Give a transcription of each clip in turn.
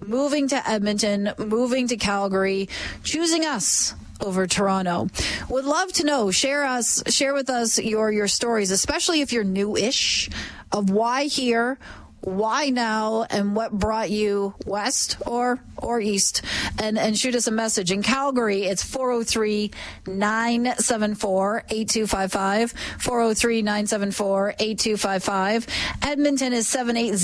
moving to Edmonton, moving to Calgary, choosing us over Toronto. Would love to know. Share with us your stories, especially if you're new-ish, of why here, why now, and what brought you west or east, and shoot us a message. In Calgary, it's 403-974-8255, 403-974-8255. Edmonton is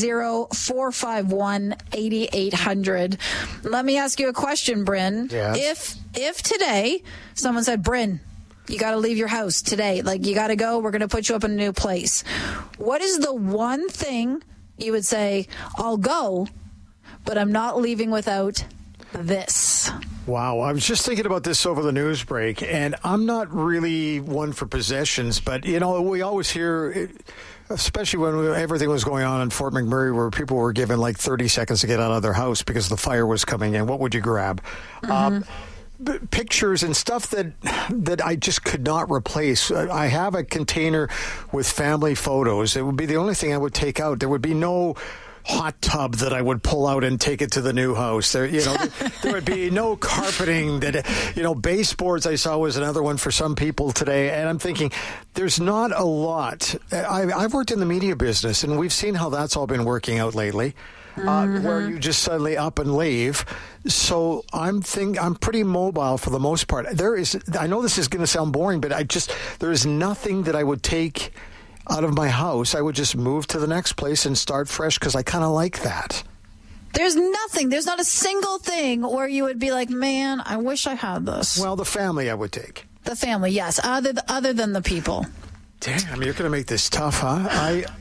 780-451-8800. Let me ask you a question, Bryn. Yes. If today someone said, Bryn, you got to leave your house today, like you got to go, we're going to put you up in a new place, what is the one thing you would say, I'll go, but I'm not leaving without this? Wow. I was just thinking about this over the news break, and I'm not really one for possessions, but, we always hear, especially when everything was going on in Fort McMurray, where people were given like 30 seconds to get out of their house because the fire was coming in. What would you grab? Pictures and stuff that I just could not replace. I have a container with family photos. It would be the only thing I would take out. There would be no hot tub that I would pull out and take it to the new house. There would be no carpeting baseboards I saw was another one for some people today. And I'm thinking, there's not a lot. I've worked in the media business, and we've seen how that's all been working out lately. Where you just suddenly up and leave. So I'm pretty mobile for the most part. I know this is going to sound boring, but there is nothing that I would take out of my house. I would just move to the next place and start fresh because I kind of like that. There's nothing. There's not a single thing where you would be like, man, I wish I had this. Well, the family I would take. The family, yes. Other than the people. Damn, you're going to make this tough, huh?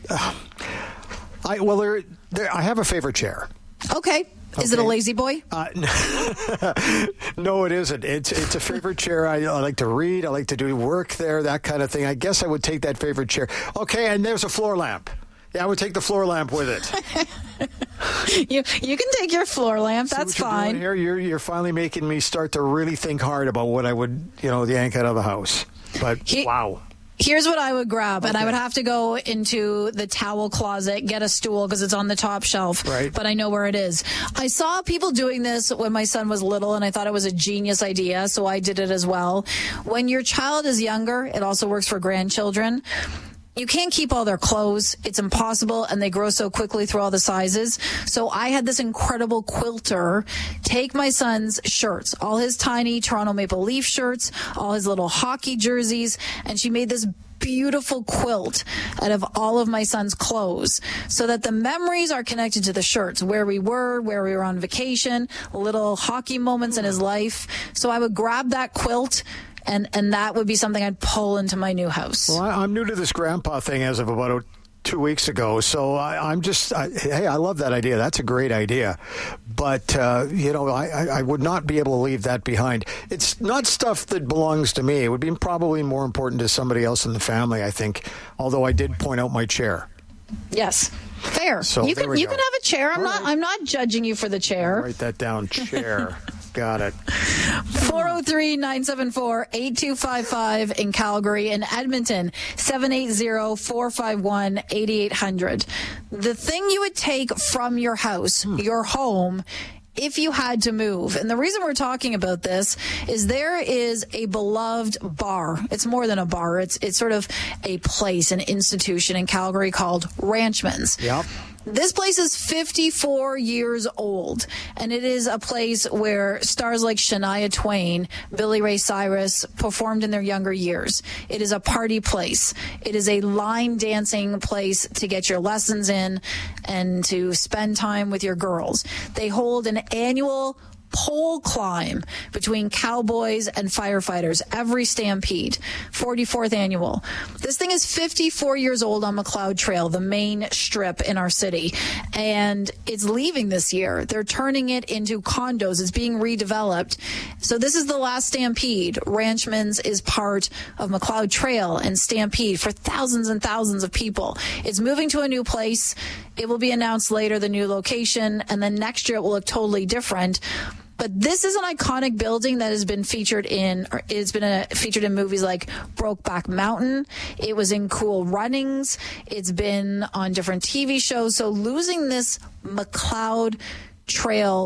I have a favorite chair. Okay. Is it a lazy boy? No, it isn't. It's a favorite chair. I like to read. I like to do work there, that kind of thing. I guess I would take that favorite chair. Okay, and there's a floor lamp. Yeah, I would take the floor lamp with it. You can take your floor lamp. That's fine. Here, you're finally making me start to really think hard about what I would, yank out of the house. But wow. Here's what I would grab, and I would have to go into the towel closet, get a stool because it's on the top shelf, right. But I know where it is. I saw people doing this when my son was little, and I thought it was a genius idea, so I did it as well. When your child is younger, it also works for grandchildren. You can't keep all their clothes. It's impossible, and they grow so quickly through all the sizes. So I had this incredible quilter take my son's shirts, all his tiny Toronto Maple Leaf shirts, all his little hockey jerseys, and she made this beautiful quilt out of all of my son's clothes so that the memories are connected to the shirts, where we were on vacation, little hockey moments in his life. So I would grab that quilt, and that would be something I'd pull into my new house. Well, I'm new to this grandpa thing as of about 2 weeks ago, so I love that idea. That's a great idea. But, I would not be able to leave that behind. It's not stuff that belongs to me. It would be probably more important to somebody else in the family, I think, although I did point out my chair. Yes. Fair. So you can have a chair. I'm not judging you for the chair. I'll write that down. Chair. Got it. 403-974-8255 in Calgary. In Edmonton, 780-451-8800. The thing you would take from your house, your home, if you had to move. And the reason we're talking about this is there is a beloved bar. It's more than a bar. It's sort of a place, an institution in Calgary called Ranchman's. Yep. This place is 54 years old, and it is a place where stars like Shania Twain, Billy Ray Cyrus performed in their younger years. It is a party place. It is a line dancing place to get your lessons in and to spend time with your girls. They hold an annual pole climb between cowboys and firefighters every Stampede, 44th annual. This thing is 54 years old on McLeod Trail, the main strip in our city, and it's leaving this year. They're turning it into condos. It's being redeveloped. So this is the last Stampede. Ranchman's is part of McLeod Trail and Stampede for thousands and thousands of people. It's moving to a new place. It will be announced later, the new location, and then next year it will look totally different. But this is an iconic building that has been featured in movies like Brokeback Mountain. It was in Cool Runnings. It's been on different TV shows. So losing this McLeod Trail